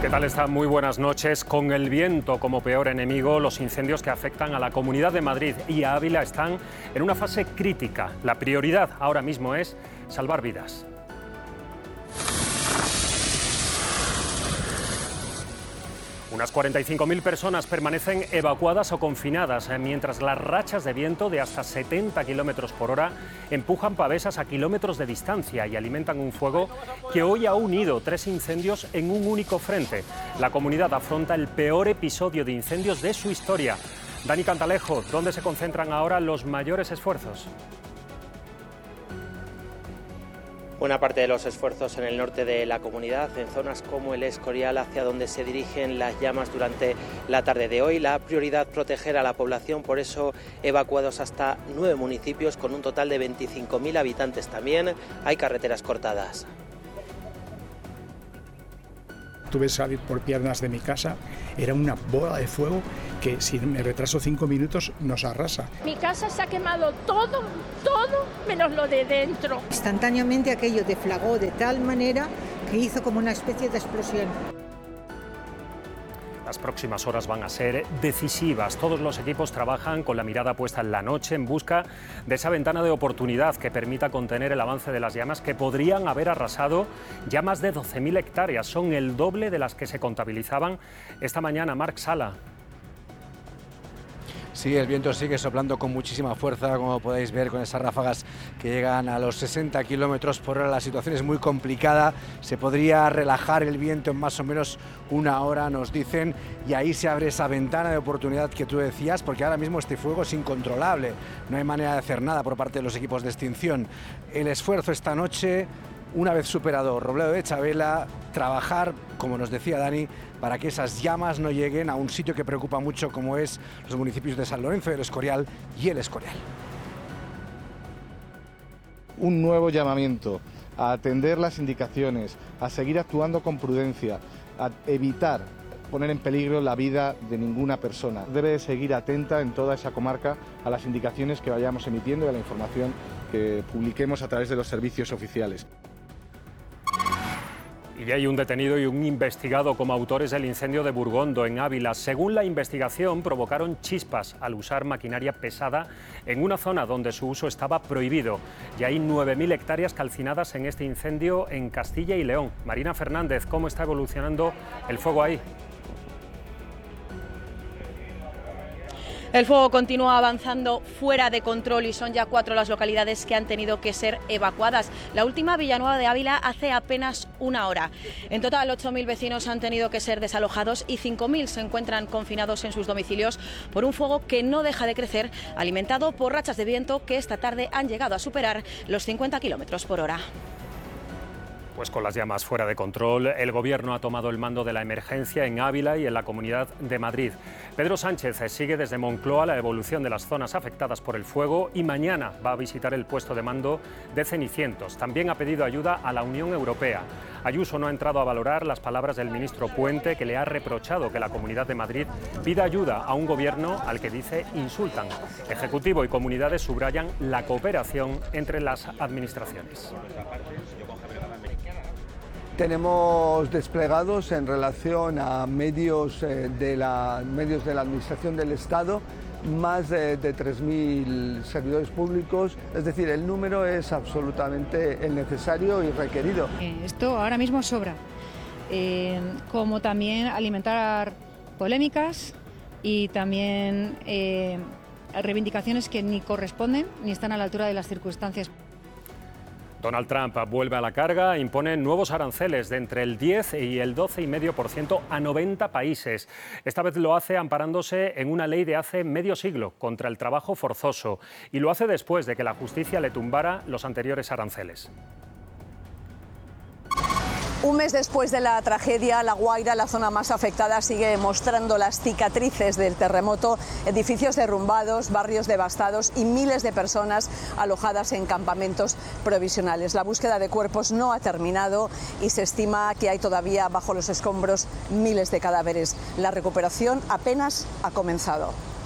¿Qué tal están? Muy buenas noches. Con el viento como peor enemigo, los incendios que afectan a la Comunidad de Madrid y a Ávila están en una fase crítica. La prioridad ahora mismo es salvar vidas. Unas 45.000 personas permanecen evacuadas o confinadas, mientras las rachas de viento de hasta 70 km por hora empujan pavesas a kilómetros de distancia y alimentan un fuego que hoy ha unido 3 incendios en un único frente. La comunidad afronta el peor episodio de incendios de su historia. Dani Cantalejo, ¿dónde se concentran ahora los mayores esfuerzos? Buena parte de los esfuerzos en el norte de la comunidad, en zonas como el Escorial, hacia donde se dirigen las llamas durante la tarde de hoy. La prioridad, proteger a la población, por eso evacuados hasta 9 municipios con un total de 25.000 habitantes. También hay carreteras cortadas. Tuve que salir por piernas de mi casa, era una bola de fuego que si me retraso 5 minutos nos arrasa. Mi casa se ha quemado todo menos lo de dentro. Instantáneamente aquello deflagó de tal manera que hizo como una especie de explosión. Las próximas horas van a ser decisivas. Todos los equipos trabajan con la mirada puesta en la noche en busca de esa ventana de oportunidad que permita contener el avance de las llamas que podrían haber arrasado ya más de 12.000 hectáreas. Son el doble de las que se contabilizaban esta mañana. Marc Sala. Sí, el viento sigue soplando con muchísima fuerza, como podéis ver, con esas ráfagas que llegan a los 60 km por hora. La situación es muy complicada, se podría relajar el viento en más o menos una hora, nos dicen, y ahí se abre esa ventana de oportunidad que tú decías, porque ahora mismo este fuego es incontrolable, no hay manera de hacer nada por parte de los equipos de extinción. El esfuerzo esta noche, una vez superado Robledo de Chabela, trabajar, como nos decía Dani, para que esas llamas no lleguen a un sitio que preocupa mucho como es los municipios de San Lorenzo del Escorial y el Escorial. Un nuevo llamamiento a atender las indicaciones, a seguir actuando con prudencia, a evitar poner en peligro la vida de ninguna persona. Debe seguir atenta en toda esa comarca a las indicaciones que vayamos emitiendo y a la información que publiquemos a través de los servicios oficiales. Y hay un detenido y un investigado como autores del incendio de Burgondo, en Ávila. Según la investigación, provocaron chispas al usar maquinaria pesada en una zona donde su uso estaba prohibido. Y hay 9.000 hectáreas calcinadas en este incendio en Castilla y León. Marina Fernández, ¿cómo está evolucionando el fuego ahí? El fuego continúa avanzando fuera de control y son ya 4 las localidades que han tenido que ser evacuadas. La última, Villanueva de Ávila, hace apenas una hora. En total, 8.000 vecinos han tenido que ser desalojados y 5.000 se encuentran confinados en sus domicilios por un fuego que no deja de crecer, alimentado por rachas de viento que esta tarde han llegado a superar los 50 km por hora. Pues con las llamas fuera de control, el Gobierno ha tomado el mando de la emergencia en Ávila y en la Comunidad de Madrid. Pedro Sánchez sigue desde Moncloa la evolución de las zonas afectadas por el fuego y mañana va a visitar el puesto de mando de Cenicientos. También ha pedido ayuda a la Unión Europea. Ayuso no ha entrado a valorar las palabras del ministro Puente, que le ha reprochado que la Comunidad de Madrid pida ayuda a un gobierno al que dice insultan. Ejecutivo y comunidades subrayan la cooperación entre las administraciones. Tenemos desplegados en relación a medios de la Administración del Estado más de 3.000 servidores públicos, es decir, el número es absolutamente el necesario y requerido. Esto ahora mismo sobra, como también alimentar polémicas y también reivindicaciones que ni corresponden ni están a la altura de las circunstancias. Donald Trump vuelve a la carga e impone nuevos aranceles de entre el 10 y el 12,5% a 90 países. Esta vez lo hace amparándose en una ley de hace medio siglo contra el trabajo forzoso y lo hace después de que la justicia le tumbara los anteriores aranceles. Un mes después de la tragedia, La Guaira, la zona más afectada, sigue mostrando las cicatrices del terremoto, edificios derrumbados, barrios devastados y miles de personas alojadas en campamentos provisionales. La búsqueda de cuerpos no ha terminado y se estima que hay todavía bajo los escombros miles de cadáveres. La recuperación apenas ha comenzado.